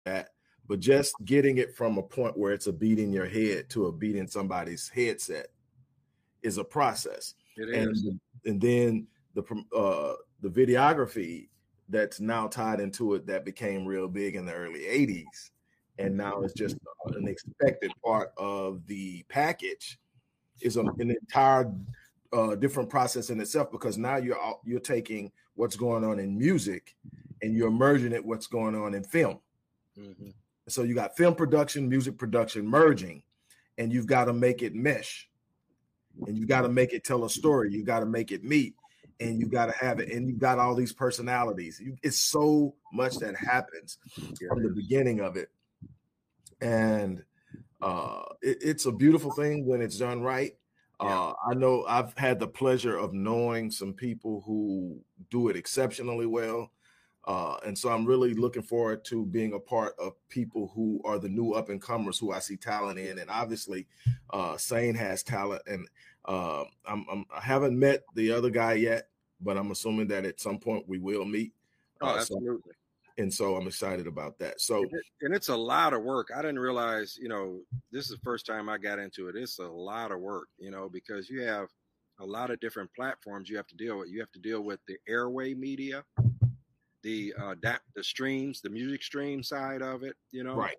that, but just getting it from a point where it's a beat in your head to a beat in somebody's headset is a process. It is. And then the videography that's now tied into it that became real big in the early 80s. And now it's just an expected part of the package is an entire different process in itself, because now you're taking what's going on in music and you're merging it what's going on in film. Mm-hmm. So you got film production, music production merging, and you've got to make it mesh, and you got to make it tell a story. You got to make it meet, and you got to have it, and you've got all these personalities. It's so much that happens from the beginning of it, and it's a beautiful thing when it's done right. I know I've had the pleasure of knowing some people who do it exceptionally well. And so I'm really looking forward to being a part of people who are the new up and comers who I see talent in. And obviously, Sane has talent, and I haven't met the other guy yet, but I'm assuming that at some point we will meet. Absolutely. And so I'm excited about that. So, and it's a lot of work. I didn't realize, this is the first time I got into it. It's a lot of work, because you have a lot of different platforms you have to deal with. You have to deal with the airway media, the streams, the music stream side of it, Right.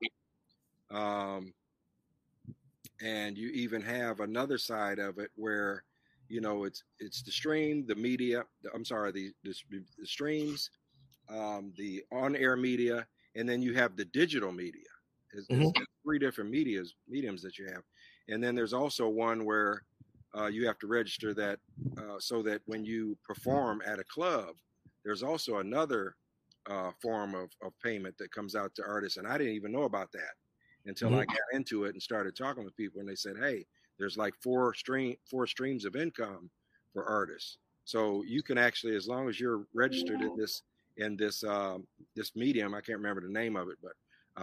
And you even have another side of it where, it's the stream, the media. The streams. The on-air media, and then you have the digital media. It's three different mediums that you have, and then there's also one where you have to register that so that when you perform at a club, there's also another form of payment that comes out to artists, and I didn't even know about that until I got into it and started talking with people, and they said, "Hey, there's like four streams of income for artists, so you can actually, as long as you're registered in this medium, I can't remember the name of it, but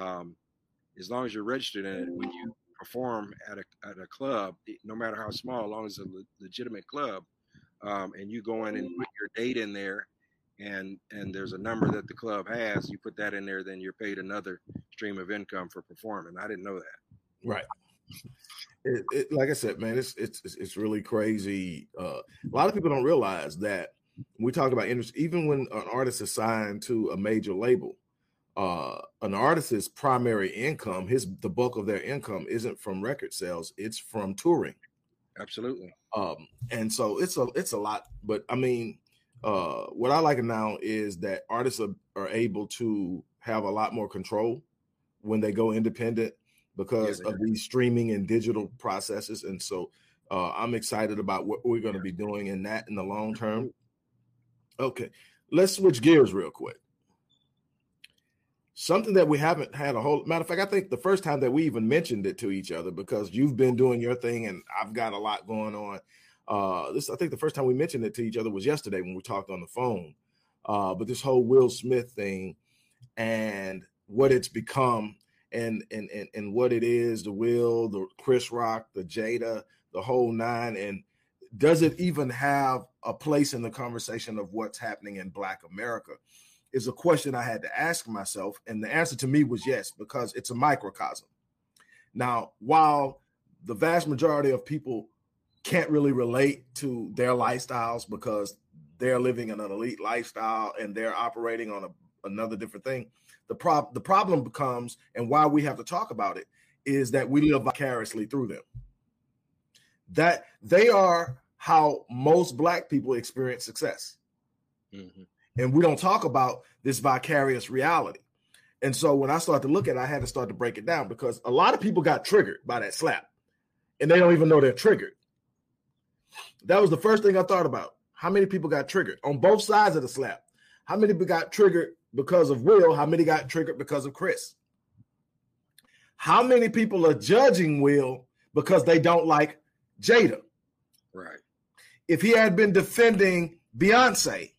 as long as you're registered in it, when you perform at a club, no matter how small, as long as it's a legitimate club, and you go in and put your date in there, and there's a number that the club has, you put that in there, then you're paid another stream of income for performing. I didn't know that. Right. Like I said, man, it's really crazy. A lot of people don't realize that. We talk about industry, even when an artist is signed to a major label, an artist's primary income, the bulk of their income isn't from record sales, it's from touring. Absolutely. And so it's a lot. But I mean, what I like now is that artists are able to have a lot more control when they go independent because of these streaming and digital processes. And so I'm excited about what we're going to be doing in the long term. Okay, let's switch gears real quick. Something that we haven't had matter of fact, I think the first time that we even mentioned it to each other, because you've been doing your thing and I've got a lot going on. I think the first time we mentioned it to each other was yesterday when we talked on the phone. But this whole Will Smith thing and what it's become and what it is, the Will, the Chris Rock, the Jada, the whole nine, and does it even have a place in the conversation of what's happening in Black America is a question I had to ask myself. And the answer to me was yes, because it's a microcosm. Now, while the vast majority of people can't really relate to their lifestyles because they're living an elite lifestyle and they're operating on another different thing, the problem becomes, and why we have to talk about it, is that we live vicariously through them. That they are how most Black people experience success. Mm-hmm. And we don't talk about this vicarious reality. And so when I started to look at it, I had to start to break it down, because a lot of people got triggered by that slap and they don't even know they're triggered. That was the first thing I thought about. How many people got triggered on both sides of the slap? How many people got triggered because of Will? How many got triggered because of Chris? How many people are judging Will because they don't like Jada? Right. If he had been defending Beyonce,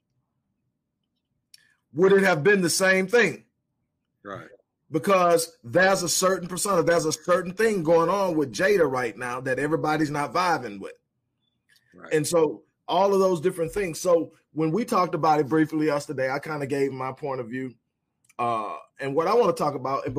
would it have been the same thing? Right. Because there's a certain persona, there's a certain thing going on with Jada right now that everybody's not vibing with. Right. And so all of those different things. So when we talked about it briefly yesterday, I kind of gave my point of view. And what I want to talk about,